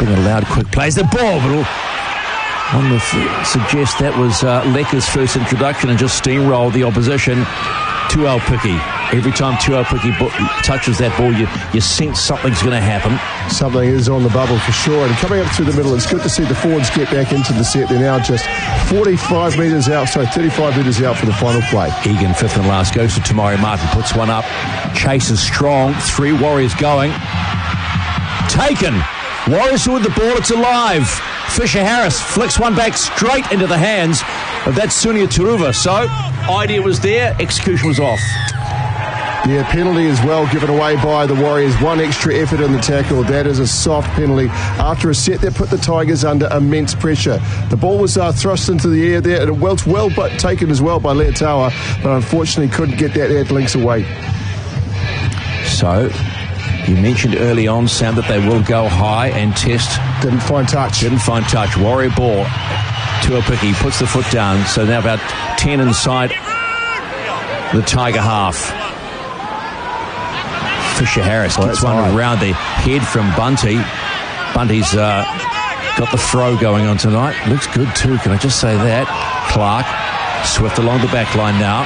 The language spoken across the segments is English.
bring a loud, quick play. It's the ball, but one would suggest that was Lecker's first introduction and just steamrolled the opposition. Tuaupiki. Every time Tuaupiki touches that ball, you sense something's going to happen. Something is on the bubble for sure. And coming up through the middle, it's good to see the forwards get back into the set. They're now just 35 metres out for the final play. Egan, fifth and last, goes to Tamari Martin, puts one up. Chase is strong. 3 Warriors going. Taken. Warriors with the ball, it's alive. Fisher Harris flicks one back straight into the hands of that Sunia Turuva. So, idea was there, execution was off. Yeah, penalty as well given away by the Warriors. One extra effort in the tackle. That is a soft penalty. After a set that put the Tigers under immense pressure. The ball was thrust into the air there, and it was well taken as well by Leotawa, but unfortunately couldn't get that at links away. So, you mentioned early on, Sam, that they will go high and test. Didn't find touch. Warrior ball. Tuaupiki puts the foot down. So now about 10 inside the Tiger half. Fisher Harris gets one around the head from Bunty. Bunty's got the throw going on tonight. Looks good too, can I just say that? Clark, Swift along the back line now.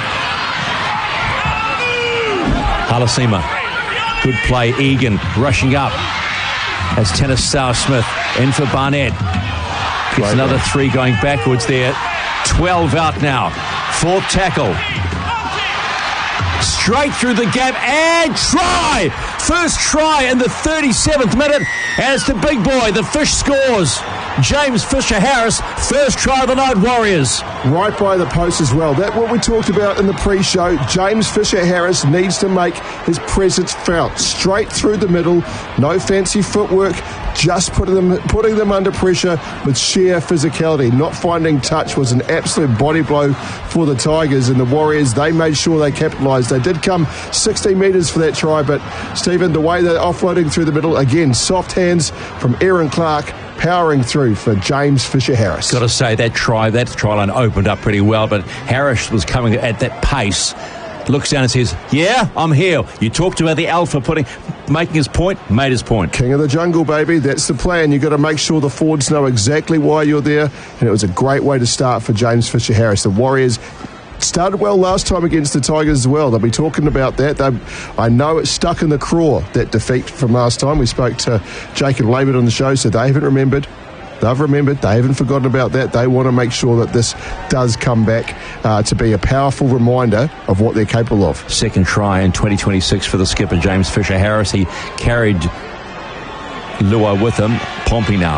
Halasima. Good play, Egan rushing up as Tennis Smith in for Barnett. Gets another 3 going backwards there. 12 out now. 4th tackle. Straight through the gap and try! First try in the 37th minute, and it's the big boy. The Fish scores. James Fisher Harris, first try of the night, Warriors. Right by the post as well. That's what we talked about in the pre-show. James Fisher Harris needs to make his presence felt. Straight through the middle, no fancy footwork, just putting them under pressure with sheer physicality. Not finding touch was an absolute body blow for the Tigers, and the Warriors, they made sure they capitalised. They did come 16 metres for that try, but Stephen, the way they're offloading through the middle, again, soft hands from Aaron Clark, powering through for James Fisher Harris. Got to say, that try line opened up pretty well, but Harris was coming at that pace. Looks down and says, yeah, I'm here. You talked about the alpha making his point, made his point. King of the jungle, baby. That's the plan. You've got to make sure the forwards know exactly why you're there, and it was a great way to start for James Fisher Harris. The Warriors started well last time against the Tigers as well. They'll be talking about that. I know it's stuck in the craw, that defeat from last time. We spoke to Jake and Laban on the show, so they haven't remembered. They've remembered. They haven't forgotten about that. They want to make sure that this does come back to be a powerful reminder of what they're capable of. Second try in 2026 for the skipper, James Fisher Harris. He carried Lua with him. Pompey now.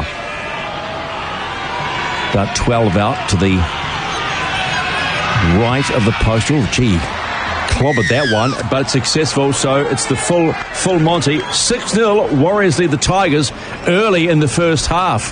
About 12 out to the right of the post. Oh, gee. Clobbered that one, but successful, so it's the full Monty. 6-0, Warriors lead the Tigers early in the first half.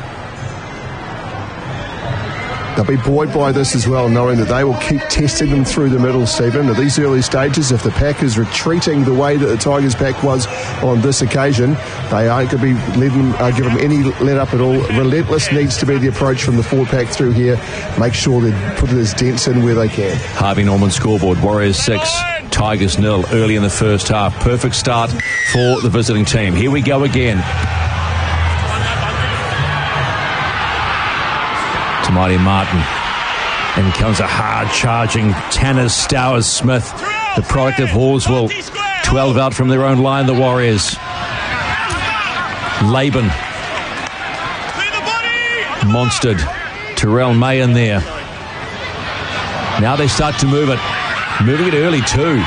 They'll be buoyed by this as well, knowing that they will keep testing them through the middle, Stephen. At these early stages, if the pack is retreating the way that the Tigers pack was on this occasion, they aren't going to be letting give them any let up at all. Relentless needs to be the approach from the forward pack through here. Make sure they put his dents in where they can. Harvey Norman scoreboard, Warriors 6, Tigers 0 early in the first half. Perfect start for the visiting team. Here we go again. Tamari Martin. And comes a hard-charging Tanner Stowers-Smith, the product of Horswell. 12 out from their own line, the Warriors. Laban. Monstered. Terrell May in there. Now they start to move it. Moving it early too.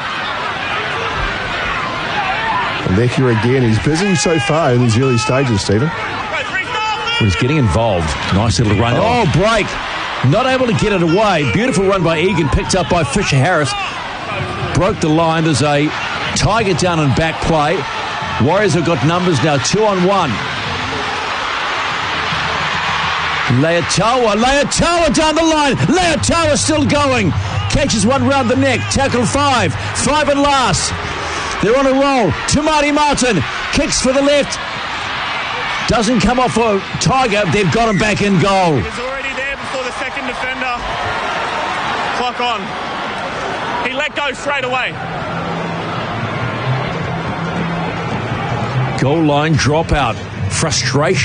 Lecker again. He's busy so far in these early stages, Stephen. He's getting involved. Nice little run. Oh, break. Not able to get it away. Beautiful run by Egan, picked up by Fisher Harris. Broke the line. There's a Tiger down and back play. Warriors have got numbers now, 2-on-1. Leotawa down the line. Leotawa still going. Catches one round the neck. Tackle 5 and last. They're on a roll. Tamari Martin kicks for the left. Doesn't come off for Tiger. They've got him back in goal. He's already there before the second defender. Clock on. He let go straight away. Goal line dropout. Frustration.